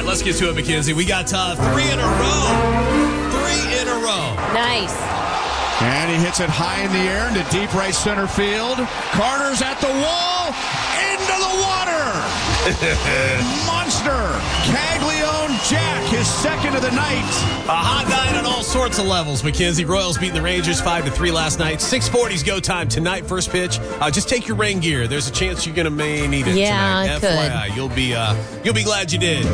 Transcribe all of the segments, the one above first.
let's get to it, Mackenzie. We got 3 in a row. 3 in a row. Nice. And he hits it high in the air into deep right center field. Carter's at the wall. Into the water. Monster. Caglione Jack, his second of the night. A hot night on all sorts of levels, Mackenzie. Royals beating the Rangers 5-3 last night. 6:40's go time tonight. First pitch. Just take your rain gear. There's a chance you're gonna may need it tonight. Yeah, FYI, you'll be glad you did.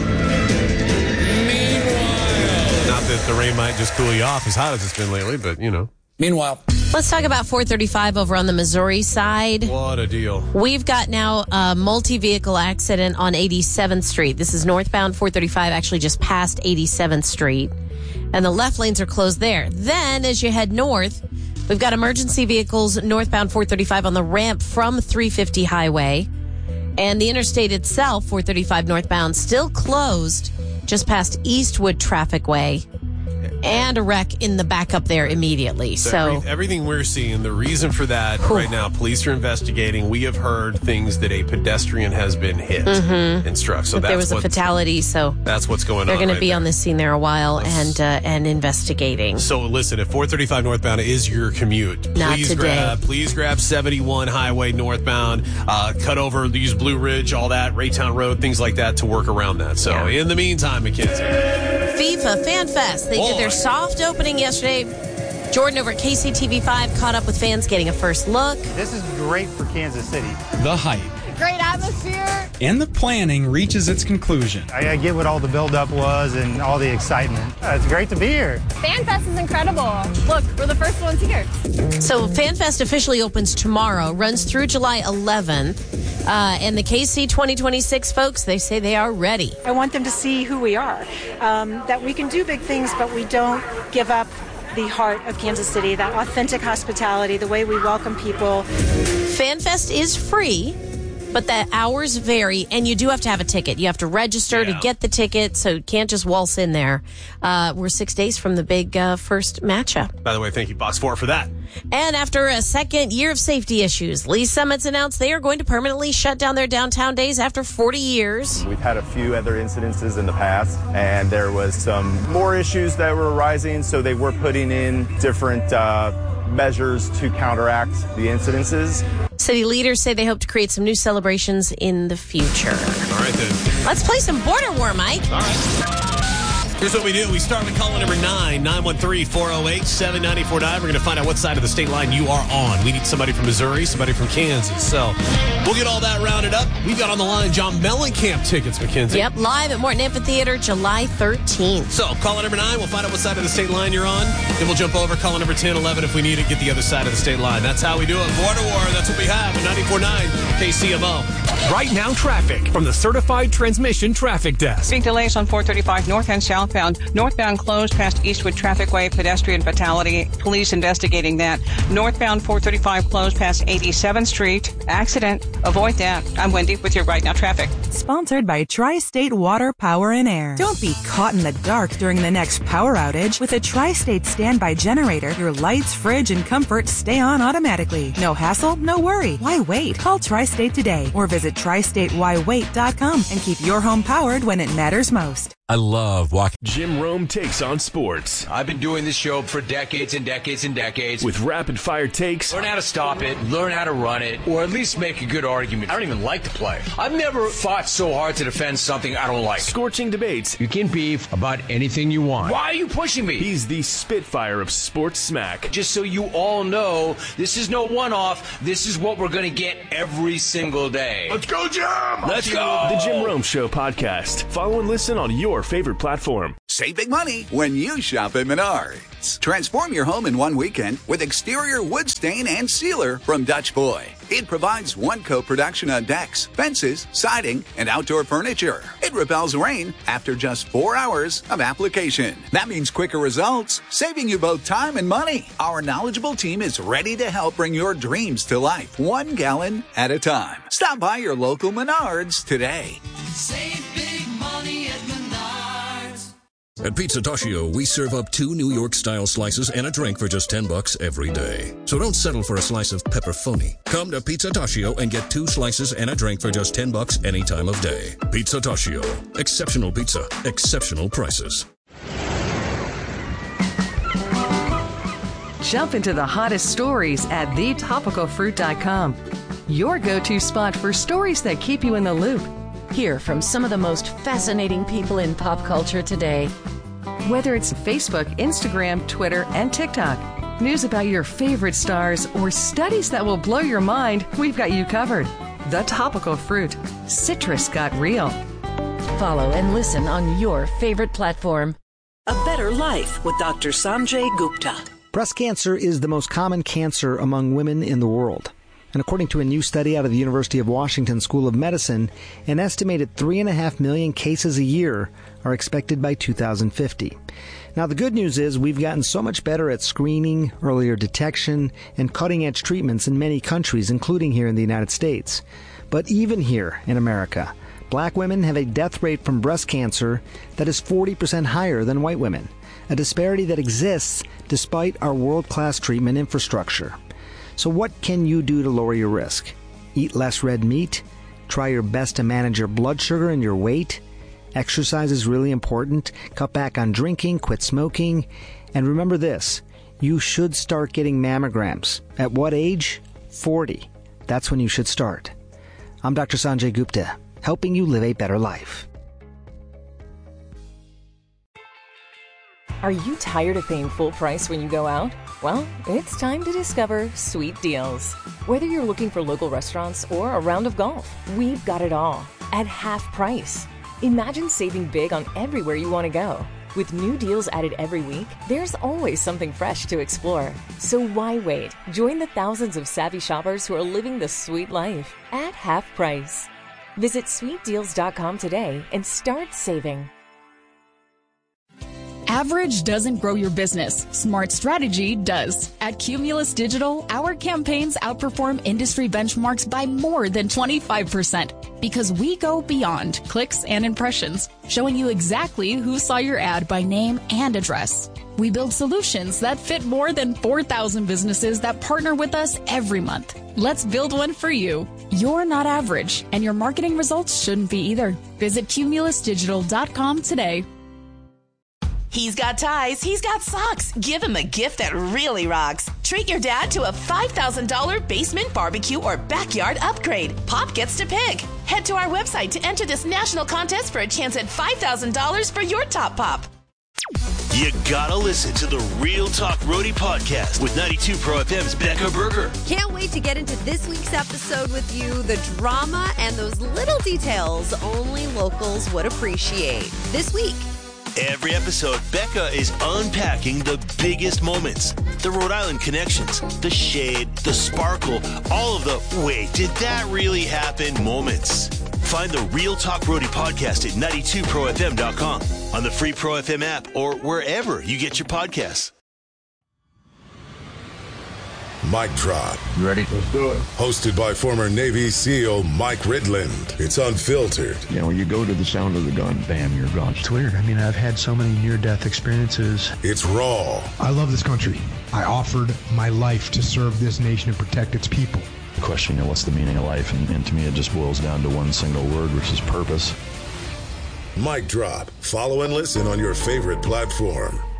Meanwhile, not that the rain might just cool you off as hot as it's been lately, but you know. Meanwhile, let's talk about 435 over on the Missouri side. What a deal. We've got now a multi-vehicle accident on 87th Street. This is northbound 435, actually just past 87th Street. And the left lanes are closed there. Then, as you head north, we've got emergency vehicles northbound 435 on the ramp from 350 Highway. And the interstate itself, 435 northbound, still closed just past Eastwood Traffic Way. And a wreck in the backup there immediately. So everything we're seeing, the reason for that right now, police are investigating. We have heard things that a pedestrian has been hit and struck. So there was a fatality. So that's what's going on. They're going to be on the scene there a while and investigating. So listen, if 435 northbound is your commute, Not today. Please grab 71 Highway northbound, cut over, use Blue Ridge, all that, Raytown Road, things like that to work around that. So in the meantime, Mackenzie. FIFA Fan Fest. They did their soft opening yesterday. Jordan over at KCTV5 caught up with fans getting a first look. This is great for Kansas City. The hype. Great atmosphere. And the planning reaches its conclusion. I get what all the buildup was and all the excitement. It's great to be here. FanFest is incredible. Look, we're the first ones here. So FanFest officially opens tomorrow, runs through July 11th. And the KC 2026 folks, they say they are ready. I want them to see who we are, that we can do big things, but we don't give up the heart of Kansas City, that authentic hospitality, the way we welcome people. FanFest is free, but the hours vary, and you do have to have a ticket. You have to register to get the ticket, so you can't just waltz in there. We're 6 days from the big first matchup. By the way, thank you, Box 4, for that. And after a second year of safety issues, Lee Summit's announced they are going to permanently shut down their downtown days after 40 years. We've had a few other incidences in the past, and there was some more issues that were arising, so they were putting in different measures to counteract the incidences. City leaders say they hope to create some new celebrations in the future. All right, then. Let's play some Border War, Mike. All right. Here's what we do. We start with caller number 9, 913-408-7949. We're going to find out what side of the state line you are on. We need somebody from Missouri, somebody from Kansas. So we'll get all that rounded up. We've got on the line John Mellencamp tickets, Mackenzie. Yep, live at Morton Amphitheater, July 13th. So caller number 9, we'll find out what side of the state line you're on. Then we'll jump over, caller number 10, 11 if we need it, get the other side of the state line. That's how we do it. Border War, that's what we have at 94.9 KCMO. Right now, traffic from the Certified Transmission Traffic Desk. Big delays on 435 north and southbound. Northbound closed past Eastwood Traffic Way, pedestrian fatality. Police investigating that. Northbound 435 closed past 87th Street. Accident. Avoid that. I'm Wendy with your Right Now traffic. Sponsored by Tri-State Water, Power, and Air. Don't be caught in the dark during the next power outage. With a Tri-State standby generator, your lights, fridge, and comfort stay on automatically. No hassle, no worry. Why wait? Call Tri-State today or visit tristatewhywait.com and keep your home powered when it matters most. I love walking. Jim Rome takes on sports. I've been doing this show for decades and decades and decades. With rapid fire takes. Learn how to stop it, learn how to run it, or at least make a good argument. I don't even like to play. I've never fought so hard to defend something I don't like. Scorching debates. You can beef about anything you want. Why are you pushing me? He's the Spitfire of sports smack. Just so you all know, this is no one-off. This is what we're going to get every single day. Let's go, Jim! Let's go! The Jim Rome Show podcast. Follow and listen on your favorite platform. Save big money when you shop at Menards. Transform your home in one weekend with exterior wood stain and sealer from Dutch Boy. It provides one-coat protection on decks, fences, siding, and outdoor furniture. It repels rain after just 4 hours of application. That means quicker results, saving you both time and money. Our knowledgeable team is ready to help bring your dreams to life, 1 gallon at a time. Stop by your local Menards today. Save big money at Menards. At Pizza Toshio, we serve up 2 New York-style slices and a drink for just $10 every day. So don't settle for a slice of pepperoni. Come to Pizza Toshio and get 2 slices and a drink for just $10 any time of day. Pizza Toshio. Exceptional pizza. Exceptional prices. Jump into the hottest stories at thetopicalfruit.com. Your go-to spot for stories that keep you in the loop. Hear from some of the most fascinating people in pop culture today. Whether it's Facebook, Instagram, Twitter, and TikTok, news about your favorite stars, or studies that will blow your mind, we've got you covered. The Topical Fruit. Citrus got real. Follow and listen on your favorite platform. A Better Life with Dr. Sanjay Gupta. Breast cancer is the most common cancer among women in the world. And according to a new study out of the University of Washington School of Medicine, an estimated 3.5 million cases a year are expected by 2050. Now, the good news is we've gotten so much better at screening, earlier detection, and cutting-edge treatments in many countries, including here in the United States. But even here in America, black women have a death rate from breast cancer that is 40% higher than white women, a disparity that exists despite our world-class treatment infrastructure. So what can you do to lower your risk? Eat less red meat? Try your best to manage your blood sugar and your weight? Exercise is really important. Cut back on drinking, quit smoking. And remember this, you should start getting mammograms. At what age? 40. That's when you should start. I'm Dr. Sanjay Gupta, helping you live a better life. Are you tired of paying full price when you go out? Well, it's time to discover Sweet Deals. Whether you're looking for local restaurants or a round of golf, we've got it all at half price. Imagine saving big on everywhere you want to go. With new deals added every week, there's always something fresh to explore. So why wait? Join the thousands of savvy shoppers who are living the sweet life at half price. Visit sweetdeals.com today and start saving. Average doesn't grow your business. Smart strategy does. At Cumulus Digital, our campaigns outperform industry benchmarks by more than 25% because we go beyond clicks and impressions, showing you exactly who saw your ad by name and address. We build solutions that fit more than 4,000 businesses that partner with us every month. Let's build one for you. You're not average, and your marketing results shouldn't be either. Visit cumulusdigital.com today. He's got ties, he's got socks. Give him a gift that really rocks. Treat your dad to a $5,000 basement barbecue or backyard upgrade. Pop gets to pick. Head to our website to enter this national contest for a chance at $5,000 for your top pop. You gotta listen to the Real Talk Roadie podcast with 92 Pro FM's Becca Berger. Can't wait to get into this week's episode with you. The drama and those little details only locals would appreciate. This week, every episode, Becca is unpacking the biggest moments, the Rhode Island connections, the shade, the sparkle, all of the wait, did that really happen moments. Find the Real Talk Roadie podcast at 92profm.com, on the free Pro FM app, or wherever you get your podcasts. Mic Drop. You ready? Let's do it. Hosted by former Navy SEAL Mike Ridland. It's unfiltered. You know, when you go to the sound of the gun, bam, you're gone. It's weird. I mean, I've had so many near-death experiences. It's raw. I love this country. I offered my life to serve this nation and protect its people. The question, what's the meaning of life? And to me, it just boils down to one single word, which is purpose. Mic Drop. Follow and listen on your favorite platform.